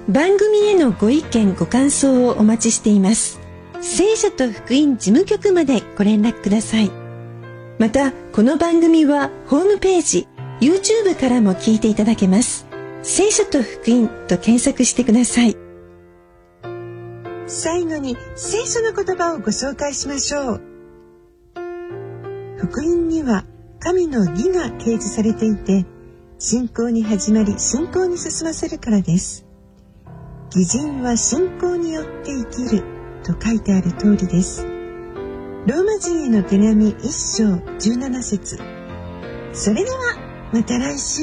番組へのご意見ご感想をお待ちしています。聖書と福音事務局までご連絡ください。またこの番組はホームページ、YouTube からも聞いていただけます。聖書と福音と検索してください。 最後に聖書の言葉をご紹介しましょう。福音には神の義が掲示されていて、信仰に始まり信仰に進ませるからです。義人は信仰によって生きると書いてある通りです。ローマ人への手紙1章17節。それではまた来週。